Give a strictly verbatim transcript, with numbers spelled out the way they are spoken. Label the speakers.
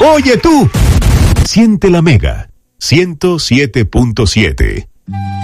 Speaker 1: Oye tú, siente la Mega ciento siete punto siete.